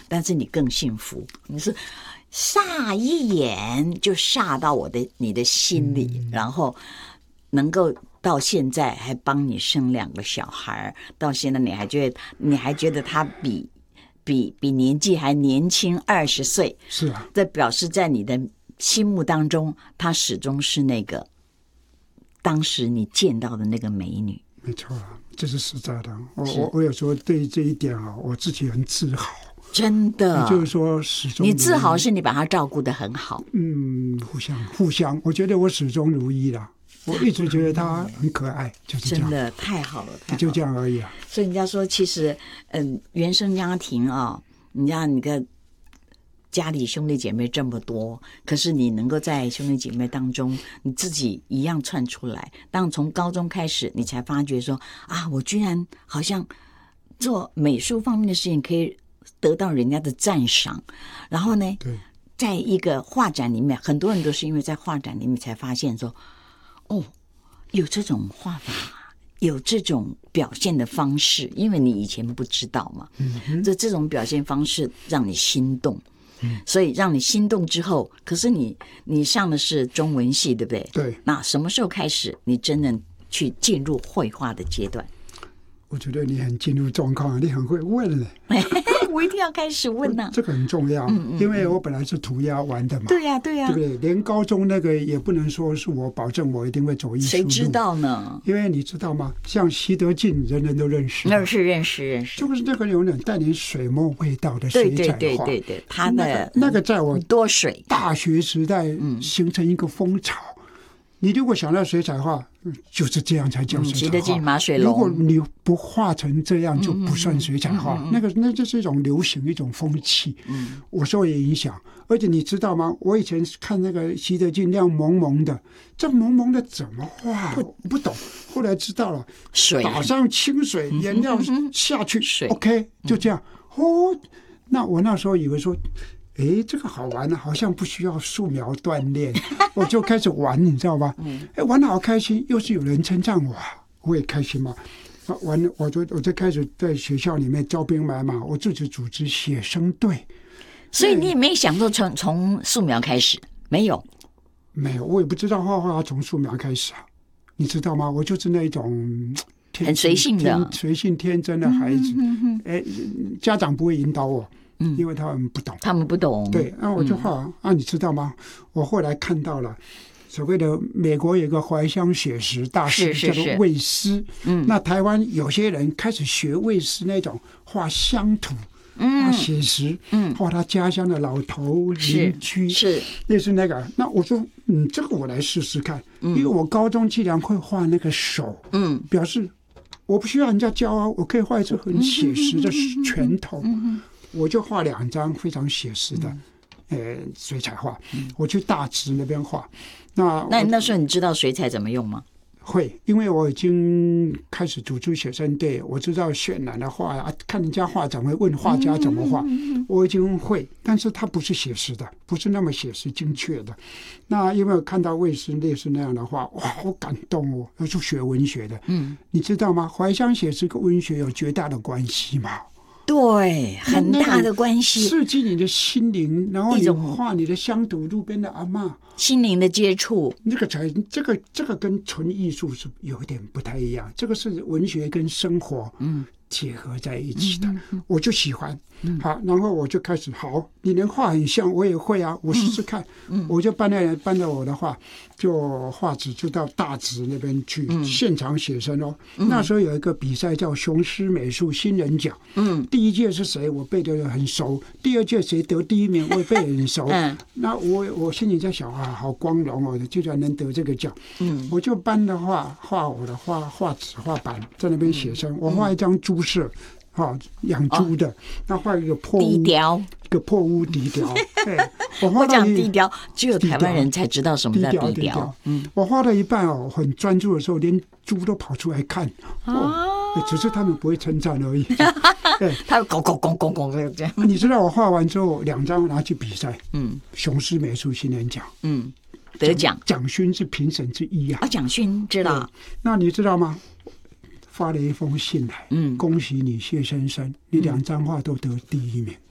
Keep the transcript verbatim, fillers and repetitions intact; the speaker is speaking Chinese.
但是你更幸福，你是煞一眼就煞到我的你的心里，嗯、然后能够到现在还帮你生两个小孩，到现在你还觉得你还觉得他比比比年纪还年轻二十岁， 是啊， 这表示在你的心目当中，他始终是那个当时你见到的那个美女。 没错啊，这是实在的。我我我有时候对这一点啊，我自己很自豪。 真的， 就是说始终你自豪是你把他照顾得很好。 嗯，互相互相，我觉得我始终如一啦。我一直觉得他很可爱，就是这样。 真的太好了，太好了， 就这样而已啊。 所以人家说，其实嗯，原生家庭啊，你看你的家里兄弟姐妹这么多，可是你能够在兄弟姐妹当中，你自己一样窜出来。当从高中开始，你才发觉说啊，我居然好像做美术方面的事情可以得到人家的赞赏。然后呢， 对， 在一个画展里面，很多人都是因为在画展里面才发现说，哦，有这种画法，有这种表现的方式，因为你以前不知道嘛。嗯，这这种表现方式让你心动。嗯，所以让你心动之后，可是你你上的是中文系，对不对？ 对。 那什么时候开始你真正去进入绘画的阶段？ 我觉得你很进入状况，你很会问了。 我一定要开始问啊， 这个很重要，嗯嗯，因为我本来是涂鸦玩的嘛。 对呀、啊，对呀、啊， 对不对？连高中那个也不能说是我保证我一定会走艺术路， 谁知道呢？ 因为你知道吗？像西德进，人人都认识， 认识认识认识， 就是那个有点带点水墨味道的水彩画。 对对对对对，他的、 那个、那个在我多水大学时代形成一个风潮。嗯，你如果想到水彩画，就是这样才叫水彩画。 骑得进马水龙。 如果你不画成这样，就不算水彩画。嗯嗯嗯、那个那就是一种流行，一种风气。嗯，我受也影响。而且你知道吗？我以前看那个骑得进那样蒙蒙的，这蒙蒙的怎么画？不不懂。后来知道了， 水打上清水，颜料下去，水 OK， 就这样。哦，那我那时候以为说。哎，这个好玩啊，好像不需要素描锻炼，我就开始玩，你知道吗？哎，玩得好开心，又是有人称赞我，我也开心嘛。玩，我就我就开始在学校里面招兵买马，我自己组织写生队。 所以你也没想过从从素描开始？没有， 没有，我也不知道画画从素描开始啊，你知道吗？我就是那种很随性的、 随性天真的孩子。哎，家长不会引导我。嗯，因为他们不懂， 他们不懂。 对，那我就画、嗯、啊，你知道吗？我后来看到了所谓的美国有个怀乡写实大师叫做魏斯，嗯，那台湾有些人开始学魏斯那种画乡土，嗯，画写实，嗯，画他家乡的老头邻居， 是类似那个。那我说，嗯，这个我来试试看，嗯、因为我高中既然会画那个手，嗯，表示我不需要人家教啊，我可以画一只很写实的拳头。嗯嗯，我就画两张非常写实的，嗯、呃，水彩画。嗯、我去大直那边画。那那那时候你知道水彩怎么用吗？ 会，因为我已经开始组织写生队，我知道渲染的画啊，看人家画展会问画家怎么画，嗯、我已经会，但是它不是写实的，不是那么写实精确的。那因为我看到魏斯类似那样的画，哇，好感动哦！我是学文学的，嗯，你知道吗？怀乡写实跟文学有绝大的关系嘛？ 对，很大的关系， 刺激你的心灵，然后你画你的乡土路边的阿嬷， 心灵的接触， 这个才这个这个跟纯艺术是有一点不太一样，这个是文学跟生活嗯结合在一起的，嗯嗯嗯、我就喜欢。好，然后我就开始好，你连画很像，我也会啊，我试试看。嗯、我就搬来搬到我的画，就画纸就到大直那边去、嗯、现场写生哦。嗯、那时候有一个比赛叫雄狮美术新人奖，嗯，第一届是谁我背得很熟，第二届谁得第一名我也背得很熟。嗯、那我我心里在想啊，好光荣哦，居然能得这个奖。嗯，我就搬的画画我的画画纸画板在那边写生，嗯、我画一张猪舍。哈，养猪的，那、哦、画一个破屋， 低调， 一个破屋低调。 我画讲低调，只有台湾人才知道什么叫低调。嗯， 我画到一半哦，很专注的时候，连猪都跑出来看。哦，只是他们不会称赞而已。 他拱拱拱拱拱这样。 你知道我画完之后，两张拿去比赛，嗯，雄狮美术新人奖， 嗯，得奖， 奖勋是评审之一啊。 啊，奖勋知道。 那你知道吗？发了一封信来，嗯，恭喜你谢先生，你两张画都得第一名。